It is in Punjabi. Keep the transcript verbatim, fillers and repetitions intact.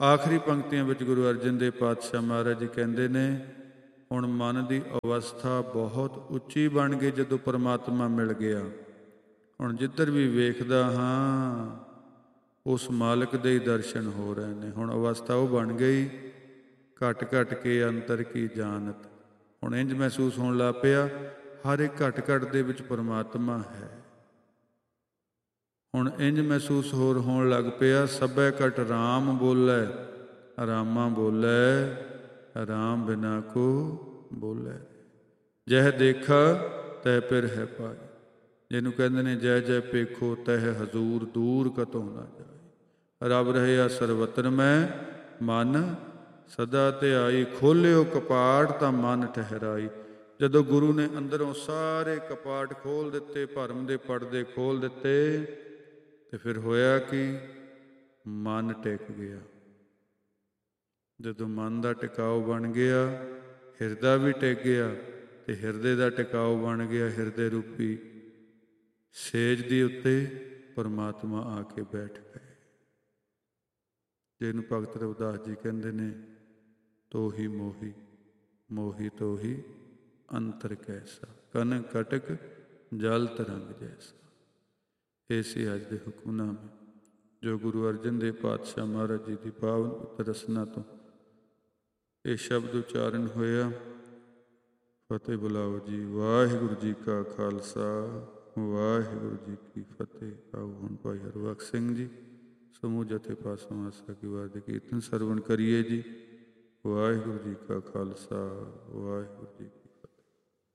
ਆਖਰੀ ਪੰਕਤੀਆਂ ਵਿੱਚ ਗੁਰੂ ਅਰਜਨ ਦੇਵ ਪਾਤਸ਼ਾਹ ਮਹਾਰਾਜ ਜੀ ਕਹਿੰਦੇ ਨੇ, ਹੁਣ ਮਨ ਦੀ ਅਵਸਥਾ ਬਹੁਤ ਉੱਚੀ ਬਣ ਗਈ ਜਦੋਂ ਪਰਮਾਤਮਾ ਮਿਲ ਗਿਆ। ਹੁਣ ਜਿੱਧਰ ਵੀ ਵੇਖਦਾ ਹਾਂ ਉਸ ਮਾਲਕ ਦੇ ਹੀ ਦਰਸ਼ਨ ਹੋ ਰਹੇ ਨੇ। ਹੁਣ ਅਵਸਥਾ ਉਹ ਬਣ ਗਈ, ਘਟ ਘਟ ਕੇ ਅੰਤਰ ਕੀ ਜਾਣਤ। ਹੁਣ ਇੰਝ ਮਹਿਸੂਸ ਹੋਣ ਲੱਗ ਪਿਆ ਹਰ ਇੱਕ ਘਟ ਘਟ ਦੇ ਵਿੱਚ ਪਰਮਾਤਮਾ ਹੈ। ਹੁਣ ਇੰਝ ਮਹਿਸੂਸ ਹੋਰ ਹੋਣ ਲੱਗ ਪਿਆ ਸਭੈ ਘਟ ਰਾਮ ਬੋਲੇ, ਰਾਮਾ ਬੋਲੇ ਰਾਮ ਬਿਨਾ ਕੋ ਬੋਲੇ। ਜਹ ਦੇਖਾ ਤੈ ਪਿਰ ਹੈ ਪਾਈ। ਜਿਹਨੂੰ ਕਹਿੰਦੇ ਨੇ ਜੈ ਜੈ ਪੇਖੋ ਤਹਿ ਹਜ਼ੂਰ ਦੂਰ ਕਤੋਂ ਨਾ ਜਾਏ। ਰੱਬ ਰਹਿਆ ਸਰਵਤਰ ਮੈਂ ਮਨ ਸਦਾ ਧਿਆਈ। ਖੋਲਿਓ ਕਪਾਟ ਤਾਂ ਮਨ ਠਹਿਰਾਈ। ਜਦੋਂ ਗੁਰੂ ਨੇ ਅੰਦਰੋਂ ਸਾਰੇ ਕਪਾਟ ਖੋਲ੍ਹ ਦਿੱਤੇ, ਭਰਮ ਦੇ ਪਰਦੇ ਖੋਲ੍ਹ ਦਿੱਤੇ, ਤੇ ਫਿਰ ਹੋਇਆ ਕਿ ਮਨ ਟਿਕ ਗਿਆ। ਜਦੋਂ ਮਨ ਦਾ ਟਿਕਾਊ ਬਣ ਗਿਆ, ਹਿਰਦਾ ਵੀ ਟਿਕ ਗਿਆ, ਤੇ ਹਿਰਦੇ ਦਾ ਟਿਕਾਊ ਬਣ ਗਿਆ ਹਿਰਦੇ ਰੂਪੀ ਸੇਜ ਦੇ ਉੱਤੇ ਪਰਮਾਤਮਾ ਆ ਕੇ ਬੈਠ ਗਏ। ਜਿਹਨੂੰ ਭਗਤ ਰਵਿਦਾਸ ਜੀ ਕਹਿੰਦੇ ਨੇ, ਤੋਹੀ ਮੋਹੀ ਮੋਹੀ ਤੋਹੀ ਅੰਤਰ ਕੈਸਾ, ਕਨ ਕਟਕ ਜਲ ਤਰੰਗ ਜੈਸਾ। ਇਹ ਸੀ ਅੱਜ ਦੇ ਹੁਕਮਨਾਮੇ ਜੋ ਗੁਰੂ ਅਰਜਨ ਦੇਵ ਪਾਤਸ਼ਾਹ ਮਹਾਰਾਜ ਜੀ ਦੀ ਪਾਵਨ ਰਸਨਾ ਤੋਂ ਇਹ ਸ਼ਬਦ ਉਚਾਰਨ ਹੋਇਆ। ਫਤਿਹ ਬੁਲਾਓ ਜੀ। ਵਾਹਿਗੁਰੂ ਜੀ ਕਾ ਖਾਲਸਾ, ਵਾਹਿਗੁਰੂ ਜੀ ਕੀ ਫਤਿਹ। ਆਓ ਹੁਣ ਭਾਈ ਹਰਬਖਸ਼ ਸਿੰਘ ਜੀ ਸਮੂਹ ਜਥੇ ਪਾਸੋਂ ਆਸਾ ਕੀ ਵਾਰ ਦੇ ਕੀਰਤਨ ਸਰਵਣ ਕਰੀਏ ਜੀ। ਵਾਹਿਗੁਰੂ ਜੀ ਕਾ ਖਾਲਸਾ, ਵਾਹਿਗੁਰੂ ਜੀ